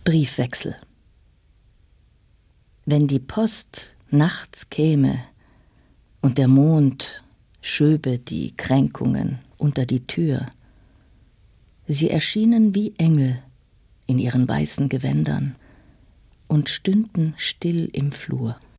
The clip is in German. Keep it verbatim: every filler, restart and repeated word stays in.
Briefwechsel. Wenn die Post nachts käme und der Mond schöbe die Kränkungen unter die Tür, sie erschienen wie Engel in ihren weißen Gewändern und stünden still im Flur.